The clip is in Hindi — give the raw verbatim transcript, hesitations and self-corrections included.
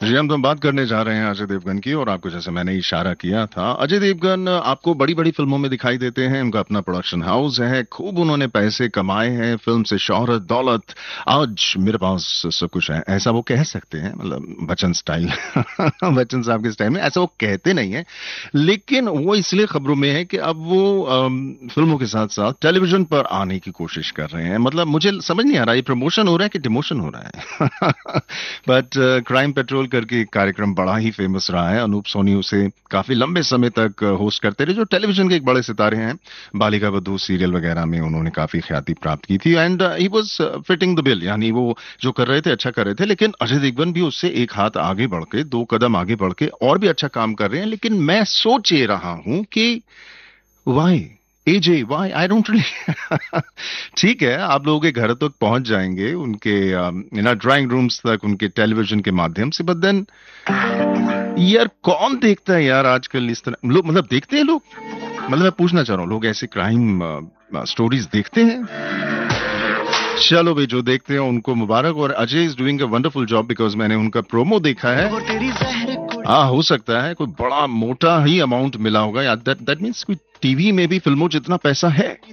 जी, हम तो बात करने जा रहे हैं अजय देवगन की। और आपको जैसे मैंने इशारा किया था, अजय देवगन आपको बड़ी बड़ी फिल्मों में दिखाई देते हैं। उनका अपना प्रोडक्शन हाउस है, खूब उन्होंने पैसे कमाए हैं, फिल्म से शोहरत दौलत। आज मेरे पास सब कुछ है, ऐसा वो कह सकते हैं, मतलब बच्चन स्टाइल। बच्चन साहब के स्टाइल में ऐसा वो कहते नहीं है, लेकिन वो इसलिए खबरों में है कि अब वो अम, फिल्मों के साथ साथ टेलीविजन पर आने की कोशिश कर रहे हैं। मतलब मुझे समझ नहीं आ रहा, ये प्रमोशन हो रहा है कि डिमोशन हो रहा है। बट क्राइम पेट्रोल करके एक कार्यक्रम बड़ा ही फेमस रहा है। अनूप सोनी उसे काफी लंबे समय तक होस्ट करते रहे, जो टेलीविजन के एक बड़े सितारे हैं। बालिका वधू सीरियल वगैरह में उन्होंने काफी ख्याति प्राप्त की थी, and he was fitting the bill. यानी वो जो कर रहे थे अच्छा कर रहे थे। लेकिन अजय देवगन भी उससे एक हाथ आगे बढ़ के, दो कदम आगे बढ़ के और भी अच्छा काम कर रहे हैं। लेकिन मैं सोच ये रहा हूं कि Y AJ, Y I don't really. ठीक है, आप लोगों के घर तक पहुंच जाएंगे, उनके यू नो ड्राइंग रूम्स तक, उनके टेलीविजन के माध्यम से। बट देन यार, कौन देखता है यार आजकल इस तरह लोग? मतलब देखते हैं लोग? मतलब मैं पूछना चाह रहा हूँ, लोग ऐसे क्राइम स्टोरीज देखते हैं? चलो भाई, जो देखते हैं उनको मुबारक। और Ajay is doing a wonderful job, because मैंने उनका प्रोमो देखा है। हाँ, हो सकता है कोई बड़ा मोटा ही अमाउंट मिला होगा, या दैट दैट मीन्स कोई टीवी में भी फिल्मों जितना पैसा है।